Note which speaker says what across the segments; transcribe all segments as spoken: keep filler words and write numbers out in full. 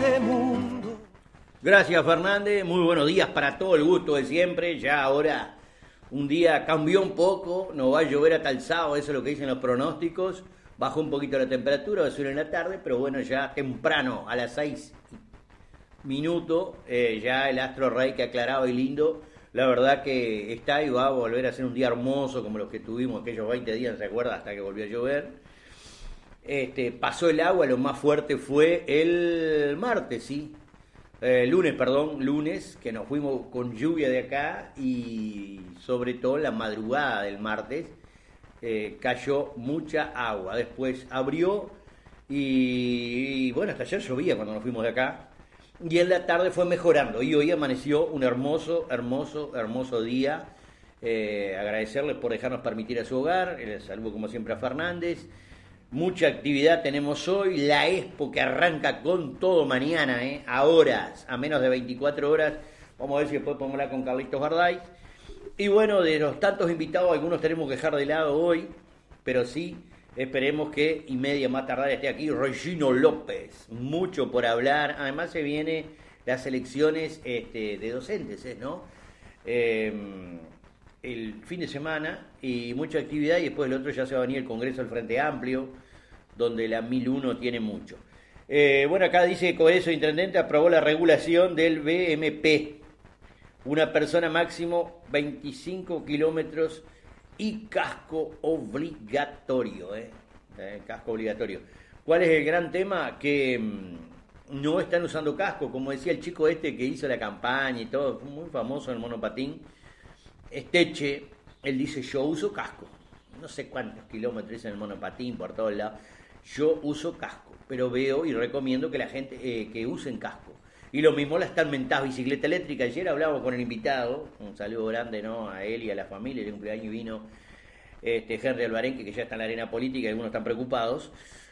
Speaker 1: este mundo.
Speaker 2: Gracias, Fernández, muy buenos días para todo, el gusto de siempre. Ya ahora un día cambió un poco, no va a llover hasta el sábado, eso es lo que dicen los pronósticos. Bajó un poquito la temperatura, va a subir en la tarde, pero bueno, ya temprano, a las seis minutos, eh, ya el astro rey que aclaraba y lindo, la verdad que está y va a volver a ser un día hermoso como los que tuvimos aquellos veinte días, ¿se acuerda? Hasta que volvió a llover. Este, pasó el agua, lo más fuerte fue el martes, sí, eh, lunes, perdón, lunes, que nos fuimos con lluvia de acá y sobre todo en la madrugada del martes eh, cayó mucha agua. Después abrió y, y bueno, hasta ayer llovía cuando nos fuimos de acá. Y en la tarde fue mejorando y hoy amaneció un hermoso, hermoso, hermoso día. Eh, agradecerles por dejarnos permitir a su hogar. Les saludo como siempre a Fernández. Mucha actividad tenemos hoy. La Expo que arranca con todo mañana, ¿eh? A horas, a menos de veinticuatro horas. Vamos a ver si después podemos hablar con Carlitos Barday. Y bueno, de los tantos invitados, algunos tenemos que dejar de lado hoy, pero sí. Esperemos que y media más tardar esté aquí Regino López. Mucho por hablar. Además se vienen las elecciones este, de docentes, ¿eh? ¿no? Eh, el fin de semana y mucha actividad. Y después el otro ya se va a venir el Congreso del Frente Amplio, donde la mil uno tiene mucho. Eh, bueno, acá dice que Coeso Intendente aprobó la regulación del B M P. Una persona máximo veinticinco kilómetros y casco obligatorio, ¿eh? ¿eh? Casco obligatorio. ¿Cuál es el gran tema? Que mmm, no están usando casco, como decía el chico este que hizo la campaña y todo, muy famoso en el monopatín, Esteche, él dice, yo uso casco, no sé cuántos kilómetros en el monopatín por todos lados, yo uso casco, pero veo y recomiendo que la gente eh, que usen casco. Y lo mismo las tan mentadas bicicleta eléctrica. Ayer hablábamos con el invitado, un saludo grande, ¿no?, a él y a la familia, el cumpleaños vino este, Henry Albarenque, que ya está en la arena política y algunos están preocupados.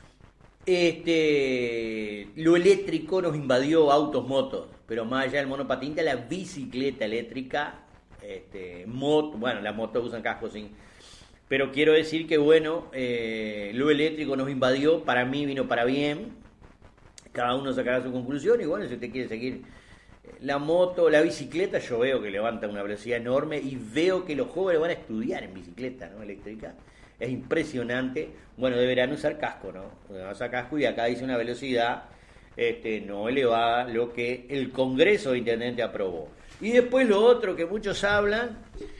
Speaker 2: Este, lo eléctrico nos invadió autos, motos, pero más allá del monopatín, de la bicicleta eléctrica, este, moto, bueno, las motos usan casco, sí. Pero quiero decir que, bueno, eh, lo eléctrico nos invadió, para mí vino para bien. Cada uno sacará su conclusión y bueno, si usted quiere seguir la moto, la bicicleta, yo veo que levanta una velocidad enorme y veo que los jóvenes van a estudiar en bicicleta, ¿no?, eléctrica. Es impresionante. Bueno, deberán usar casco, ¿no? Deberán usar casco y acá dice una velocidad este, no elevada, lo que el Congreso de Intendente aprobó. Y después lo otro que muchos hablan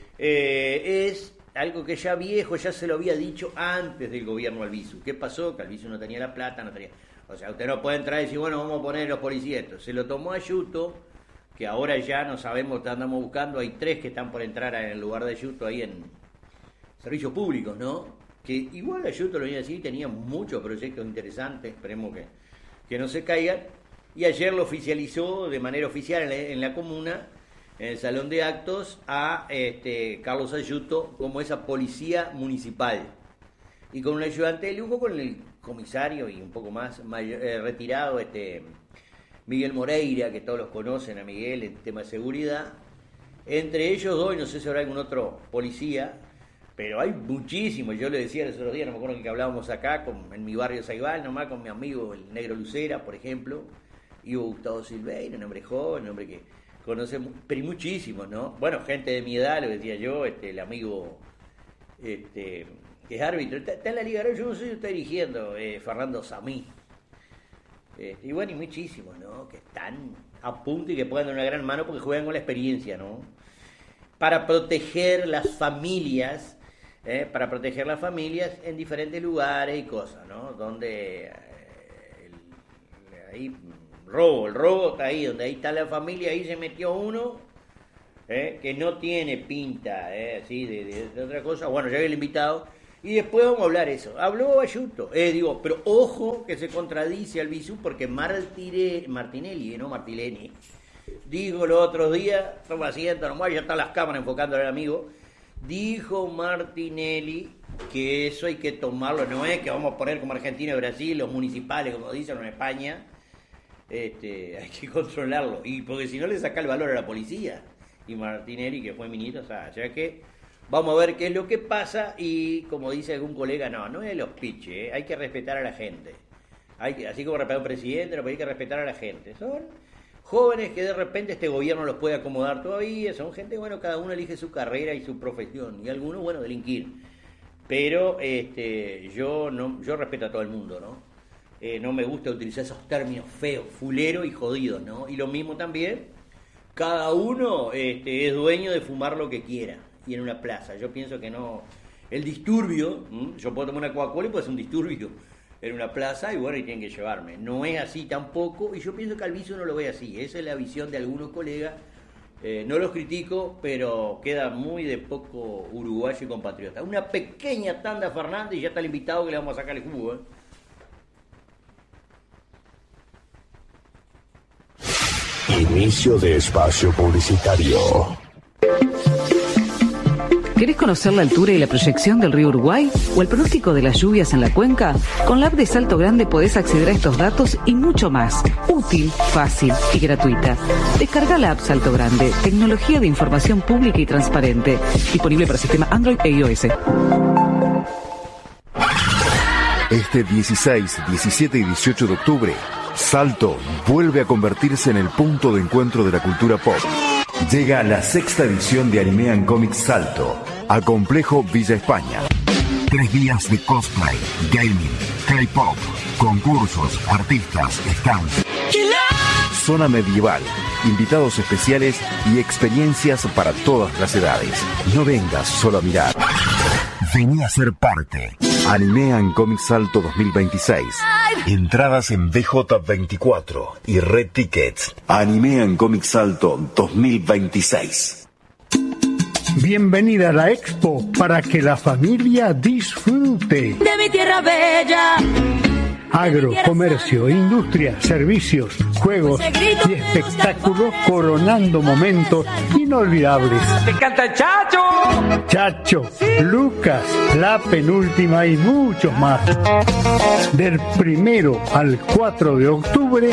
Speaker 2: eh, es algo que ya viejo, ya se lo había dicho antes del gobierno Albizu. ¿Qué pasó? Que Albizu no tenía la plata, no tenía... O sea, usted no puede entrar y decir, bueno, vamos a poner los policías. Se lo tomó Ayuto, que ahora ya no sabemos, andamos buscando, hay tres que están por entrar en el lugar de Ayuto ahí en servicios públicos, ¿no? Que igual Ayuto lo venía a decir, tenía muchos proyectos interesantes, esperemos que, que no se caigan. Y ayer lo oficializó de manera oficial en la, en la comuna, en el salón de actos, a este, Carlos Ayuto como esa policía municipal. Y con un ayudante de lujo, con el comisario y un poco más mayor, eh, retirado, este Miguel Moreira, que todos los conocen a Miguel en tema de seguridad. Entre ellos dos, y no sé si habrá algún otro policía, pero hay muchísimos. Yo le decía los otros días, no me acuerdo que hablábamos acá, con, en mi barrio Saibal, nomás con mi amigo el Negro Lucera, por ejemplo, y Hugo Gustavo Silveira, un hombre joven, un hombre que conoce, pero hay muchísimos, ¿no? Bueno, gente de mi edad, lo decía yo, este el amigo... este que es árbitro, está, está en la Liga, yo no sé si está dirigiendo, eh, Fernando Samí. Eh, y bueno, y muchísimos, ¿no?, que están a punto y que pueden dar una gran mano porque juegan con la experiencia, ¿no?, para proteger las familias, eh, para proteger las familias en diferentes lugares y cosas, ¿no?, donde eh, el, ahí, robo, el robo está ahí, donde ahí está la familia, ahí se metió uno, eh, que no tiene pinta, eh, así, de, de, de otra cosa. Bueno, ya había el invitado. Y después vamos a hablar eso. Habló Ayuto, eh, digo, pero ojo que se contradice Albizu porque Martire, Martinelli, no Martileni, dijo los otros días, toma asiento nomás, ya están las cámaras enfocando al amigo, dijo Martinelli que eso hay que tomarlo, no es que vamos a poner como Argentina y Brasil, los municipales, como dicen en España, este, hay que controlarlo, y porque si no le saca el valor a la policía. Y Martinelli, que fue ministro, o sea, ya que... Vamos a ver qué es lo que pasa y, como dice algún colega, no, no es los piches, ¿eh? Hay que respetar a la gente. Hay que, así como respetar a un presidente, no, hay que respetar a la gente. Son jóvenes que de repente este gobierno los puede acomodar todavía, son gente, bueno, cada uno elige su carrera y su profesión, y algunos, bueno, delinquir. Pero este, yo no, yo respeto a todo el mundo, ¿no? Eh, no me gusta utilizar esos términos feos, fulero y jodidos, ¿no? Y lo mismo también, cada uno este, es dueño de fumar lo que quiera, y en una plaza. Yo pienso que no, el disturbio, ¿m? Yo puedo tomar una Coca-Cola y puede ser un disturbio en una plaza, y bueno, y tienen que llevarme. No es así tampoco, y yo pienso que al vicio no lo ve así. Esa es la visión de algunos colegas. Eh, no los critico, pero queda muy de poco uruguayo y compatriota. Una pequeña tanda, Fernández, y ya está el invitado que le vamos a sacar el jugo, ¿eh?
Speaker 1: Inicio de espacio publicitario.
Speaker 3: ¿Querés conocer la altura y la proyección del río Uruguay o el pronóstico de las lluvias en la cuenca? Con la app de Salto Grande podés acceder a estos datos y mucho más. Útil, fácil y gratuita. Descarga la app Salto Grande, tecnología de información pública y transparente. Disponible para sistema Android e iOS.
Speaker 1: Este dieciséis, diecisiete y dieciocho de octubre, Salto vuelve a convertirse en el punto de encuentro de la cultura pop. Llega la sexta edición de Anime and Comics Salto al complejo Villa España. Tres días de cosplay, gaming, K-pop, concursos, artistas, stands, zona medieval, invitados especiales y experiencias para todas las edades. No vengas solo a mirar. Vení a ser parte. Anime and Comics Salto dos mil veintiséis. Entradas en B J veinticuatro y Red Tickets. Anime and Comics Salto dos mil veintiséis.
Speaker 4: Bienvenida a la Expo para que la familia disfrute.
Speaker 5: De mi tierra bella.
Speaker 4: Agro, comercio, industria, servicios, juegos y espectáculos coronando momentos inolvidables.
Speaker 6: ¡Me encanta Chacho!
Speaker 4: Chacho, Lucas, la penúltima y muchos más. Del primero al cuatro de octubre,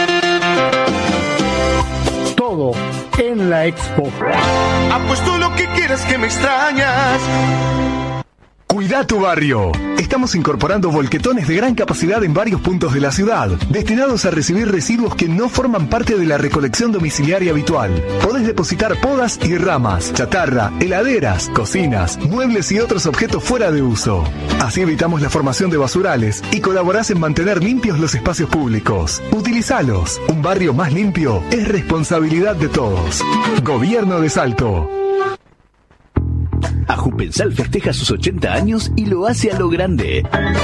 Speaker 4: todo en la Expo.
Speaker 7: Apuesto lo que quieras que me extrañas.
Speaker 8: Cuida tu barrio. Estamos incorporando volquetones de gran capacidad en varios puntos de la ciudad, destinados a recibir residuos que no forman parte de la recolección domiciliaria habitual. Podés depositar podas y ramas, chatarra, heladeras, cocinas, muebles y otros objetos fuera de uso. Así evitamos la formación de basurales y colaborás en mantener limpios los espacios públicos. Utilizalos. Un barrio más limpio es responsabilidad de todos. Gobierno de Salto.
Speaker 9: Ajupensal festeja sus ochenta años y lo hace a lo grande.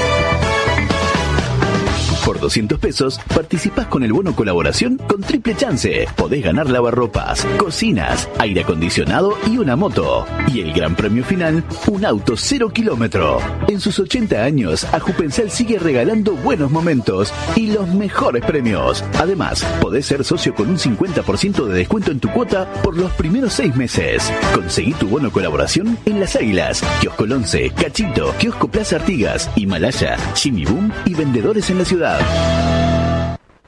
Speaker 9: Por doscientos pesos, participás con el bono colaboración con triple chance. Podés ganar lavarropas, cocinas, aire acondicionado y una moto. Y el gran premio final, un auto cero kilómetro. En sus ochenta años, Ajupensal sigue regalando buenos momentos y los mejores premios. Además, podés ser socio con un cincuenta por ciento de descuento en tu cuota por los primeros seis meses. Conseguí tu bono colaboración en Las Águilas, Kiosco Once, Cachito, Kiosco Plaza Artigas, Himalaya, Jimmy Boom y vendedores en la ciudad.